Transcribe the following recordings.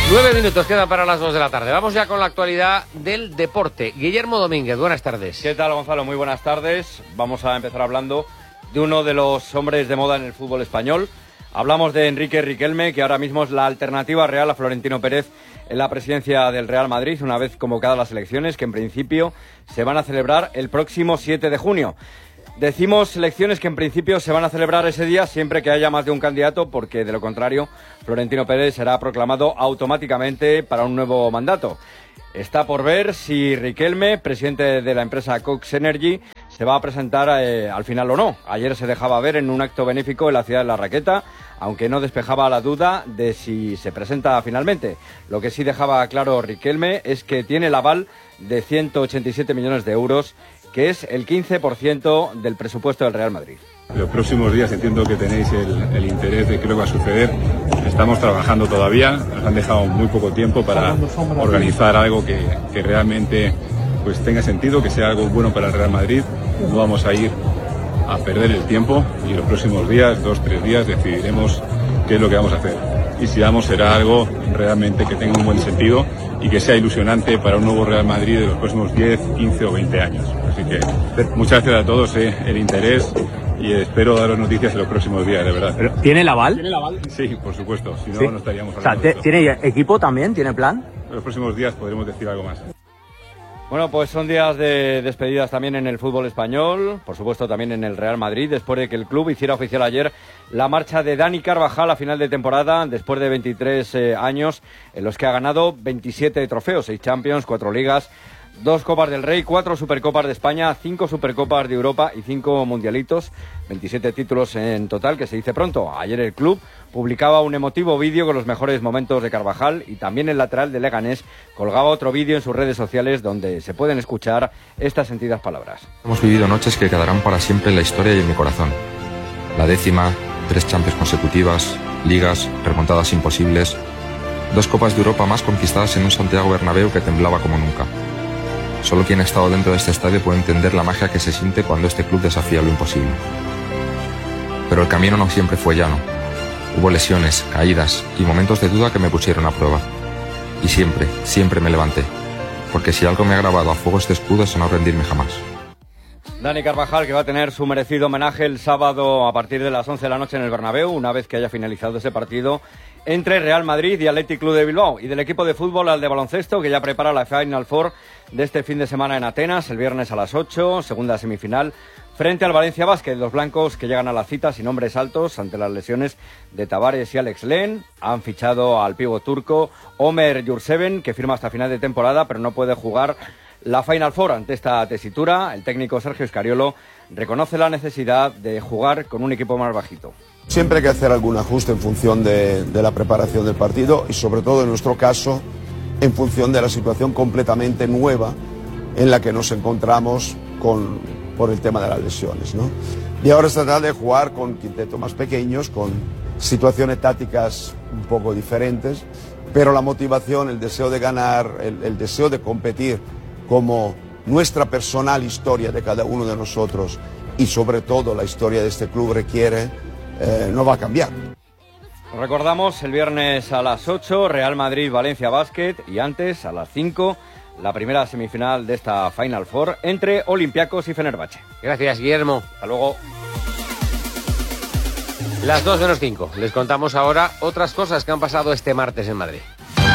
9 minutos quedan para las 2 de la tarde. Vamos ya con la actualidad del deporte. Guillermo Domínguez, buenas tardes. ¿Qué tal, Gonzalo? Muy buenas tardes. Vamos a empezar hablando de uno de los hombres de moda en el fútbol español. Hablamos de Enrique Riquelme, que ahora mismo es la alternativa real a Florentino Pérez en la presidencia del Real Madrid, una vez convocadas las elecciones, que en principio se van a celebrar el próximo 7 de junio. Decimos elecciones que en principio se van a celebrar ese día siempre que haya más de un candidato, porque de lo contrario Florentino Pérez será proclamado automáticamente para un nuevo mandato. Está por ver si Riquelme, presidente de la empresa Cox Energy, se va a presentar al final o no. Ayer se dejaba ver en un acto benéfico en la ciudad de La Raqueta, aunque no despejaba la duda de si se presenta finalmente. Lo que sí dejaba claro Riquelme es que tiene el aval de 187 millones de euros, que es el 15% del presupuesto del Real Madrid. Los próximos días entiendo que tenéis el interés de qué es lo que va a suceder. Estamos trabajando todavía, nos han dejado muy poco tiempo para organizar algo que realmente pues tenga sentido, que sea algo bueno para el Real Madrid. No vamos a ir a perder el tiempo y en los próximos días, 2-3 días, decidiremos qué es lo que vamos a hacer. Y si vamos, será algo realmente que tenga un buen sentido y que sea ilusionante para un nuevo Real Madrid de los próximos 10, 15 o 20 años. Así que muchas gracias a todos el interés y espero daros noticias en los próximos días, de verdad. ¿Pero tiene el aval? ¿Tiene el aval? Sí, por supuesto, si no, ¿Sí? No estaríamos hablando de esto. ¿Tiene equipo también? ¿Tiene plan? En los próximos días podremos decir algo más. Bueno, pues son días de despedidas también en el fútbol español, por supuesto también en el Real Madrid, después de que el club hiciera oficial ayer la marcha de Dani Carvajal a final de temporada, después de 23 años en los que ha ganado 27 trofeos, 6 Champions, 4 Ligas, 2 Copas del Rey, 4 Supercopas de España, 5 Supercopas de Europa y 5 Mundialitos, 27 títulos en total, que se dice pronto. Ayer el club publicaba un emotivo vídeo con los mejores momentos de Carvajal y también el lateral de Leganés colgaba otro vídeo en sus redes sociales donde se pueden escuchar estas sentidas palabras. Hemos vivido noches que quedarán para siempre en la historia y en mi corazón. La 10ª, 3 Champions consecutivas, ligas, remontadas imposibles, 2 Copas de Europa más conquistadas en un Santiago Bernabéu que temblaba como nunca. Solo quien ha estado dentro de este estadio puede entender la magia que se siente cuando este club desafía lo imposible. Pero el camino no siempre fue llano. Hubo lesiones, caídas y momentos de duda que me pusieron a prueba. Y siempre me levanté. Porque si algo me ha grabado a fuego este escudo es no rendirme jamás. Dani Carvajal, que va a tener su merecido homenaje el sábado a partir de las 11 de la noche en el Bernabéu, una vez que haya finalizado ese partido entre Real Madrid y Athletic Club de Bilbao. Y del equipo de fútbol al de baloncesto, que ya prepara la Final Four de este fin de semana en Atenas, el viernes a las 8, segunda semifinal, frente al Valencia Basket. Los blancos, que llegan a la cita sin hombres altos ante las lesiones de Tavares y Alex Len, han fichado al pívot turco Omer Yurtseven, que firma hasta final de temporada, pero no puede jugar la Final Four. Ante esta tesitura, el técnico Sergio Scariolo reconoce la necesidad de jugar con un equipo más bajito. Siempre hay que hacer algún ajuste en función de la preparación del partido y sobre todo en nuestro caso en función de la situación completamente nueva en la que nos encontramos por el tema de las lesiones, ¿no? Y ahora se trata de jugar con quintetos más pequeños, con situaciones tácticas un poco diferentes, pero la motivación, el deseo de ganar, el deseo de competir como nuestra personal historia de cada uno de nosotros y sobre todo la historia de este club requiere, no va a cambiar. Recordamos, el viernes a las 8, Real Madrid-Valencia Basket, y antes, a las 5, la primera semifinal de esta Final Four entre Olympiacos y Fenerbahce. Gracias, Guillermo. Hasta luego. Las 2 menos 5. Les contamos ahora otras cosas que han pasado este martes en Madrid.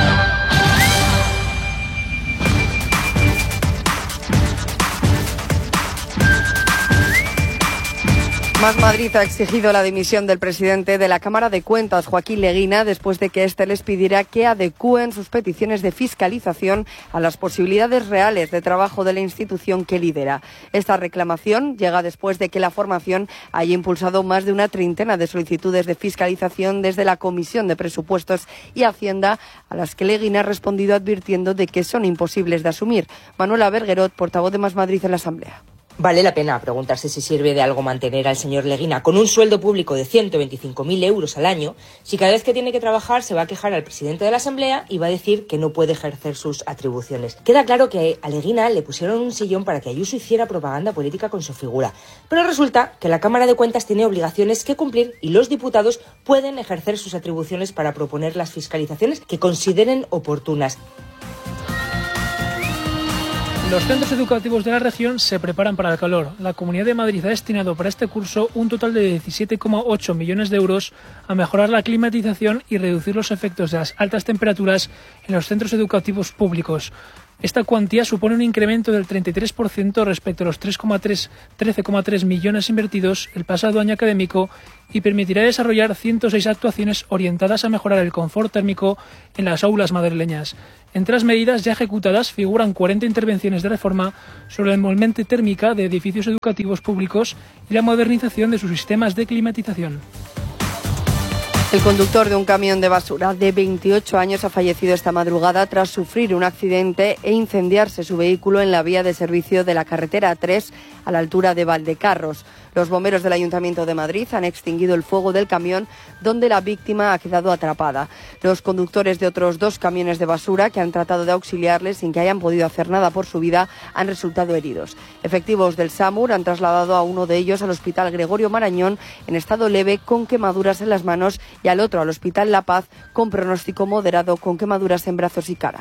Más Madrid ha exigido la dimisión del presidente de la Cámara de Cuentas, Joaquín Leguina, después de que éste les pidiera que adecúen sus peticiones de fiscalización a las posibilidades reales de trabajo de la institución que lidera. Esta reclamación llega después de que la formación haya impulsado más de una treintena de solicitudes de fiscalización desde la Comisión de Presupuestos y Hacienda, a las que Leguina ha respondido advirtiendo de que son imposibles de asumir. Manuela Berguerot, portavoz de Más Madrid en la Asamblea. Vale la pena preguntarse si sirve de algo mantener al señor Leguina con un sueldo público de 125.000 euros al año, si cada vez que tiene que trabajar se va a quejar al presidente de la Asamblea y va a decir que no puede ejercer sus atribuciones. Queda claro que a Leguina le pusieron un sillón para que Ayuso hiciera propaganda política con su figura, pero resulta que la Cámara de Cuentas tiene obligaciones que cumplir y los diputados pueden ejercer sus atribuciones para proponer las fiscalizaciones que consideren oportunas. Los centros educativos de la región se preparan para el calor. La Comunidad de Madrid ha destinado para este curso un total de 17,8 millones de euros a mejorar la climatización y reducir los efectos de las altas temperaturas en los centros educativos públicos. Esta cuantía supone un incremento del 33% respecto a los 13,3 millones invertidos el pasado año académico y permitirá desarrollar 106 actuaciones orientadas a mejorar el confort térmico en las aulas madrileñas. Entre las medidas ya ejecutadas figuran 40 intervenciones de reforma sobre la envolvente térmica de edificios educativos públicos y la modernización de sus sistemas de climatización. El conductor de un camión de basura de 28 años ha fallecido esta madrugada tras sufrir un accidente e incendiarse su vehículo en la vía de servicio de la carretera 3 a la altura de Valdecarros. Los bomberos del Ayuntamiento de Madrid han extinguido el fuego del camión donde la víctima ha quedado atrapada. Los conductores de otros 2 camiones de basura que han tratado de auxiliarles sin que hayan podido hacer nada por su vida han resultado heridos. Efectivos del SAMUR han trasladado a uno de ellos al Hospital Gregorio Marañón en estado leve con quemaduras en las manos y al otro al Hospital La Paz con pronóstico moderado con quemaduras en brazos y cara.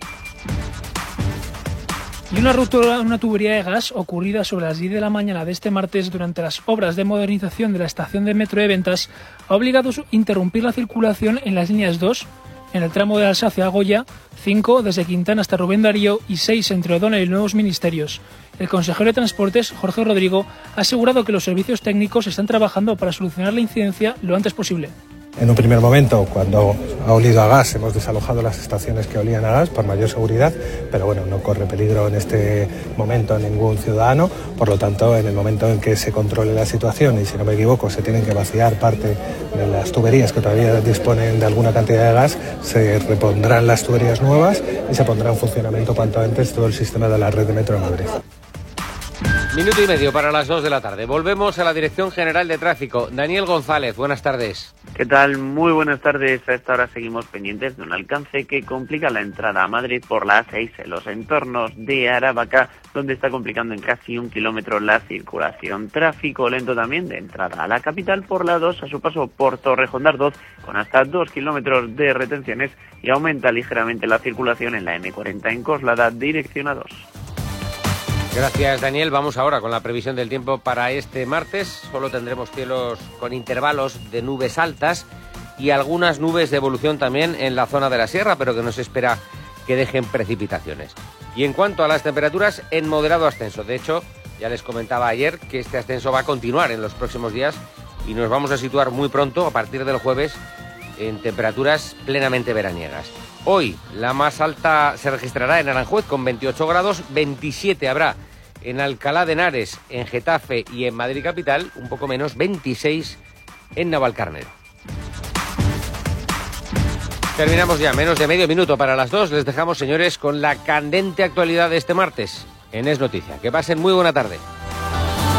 Y una ruptura en una tubería de gas ocurrida sobre las 10 de la mañana de este martes durante las obras de modernización de la estación de metro de Ventas ha obligado a interrumpir la circulación en las líneas 2, en el tramo de Alsacia a Goya, 5 desde Quintana hasta Rubén Darío y 6 entre O'Donnell y Nuevos Ministerios. El consejero de Transportes, Jorge Rodrigo, ha asegurado que los servicios técnicos están trabajando para solucionar la incidencia lo antes posible. En un primer momento, cuando ha olido a gas, hemos desalojado las estaciones que olían a gas por mayor seguridad, pero bueno, no corre peligro en este momento ningún ciudadano. Por lo tanto, en el momento en que se controle la situación, y si no me equivoco, se tienen que vaciar parte de las tuberías que todavía disponen de alguna cantidad de gas, se repondrán las tuberías nuevas y se pondrá en funcionamiento cuanto antes todo el sistema de la red de Metro de Madrid. Minuto y medio para las 2 de la tarde. Volvemos a la Dirección General de Tráfico. Daniel González, buenas tardes. ¿Qué tal? Muy buenas tardes. A esta hora seguimos pendientes de un alcance que complica la entrada a Madrid por la A6 en los entornos de Aravaca, donde está complicando en casi 1 kilómetro la circulación. Tráfico lento también de entrada a la capital por la 2 a su paso por Torrejón de Ardoz, con hasta 2 kilómetros de retenciones, y aumenta ligeramente la circulación en la M40 en Coslada, dirección A2. Gracias, Daniel. Vamos ahora con la previsión del tiempo para este martes. Solo tendremos cielos con intervalos de nubes altas y algunas nubes de evolución también en la zona de la sierra, pero que no se espera que dejen precipitaciones. Y en cuanto a las temperaturas, en moderado ascenso. De hecho, ya les comentaba ayer que este ascenso va a continuar en los próximos días y nos vamos a situar muy pronto, a partir del jueves, en temperaturas plenamente veraniegas. Hoy la más alta se registrará en Aranjuez con 28 grados, 27 habrá en Alcalá de Henares, en Getafe y en Madrid capital, un poco menos, 26 en Navalcarnero. Terminamos ya, menos de medio minuto para las 2. Les dejamos, señores, con la candente actualidad de este martes en Es Noticia. Que pasen muy buena tarde.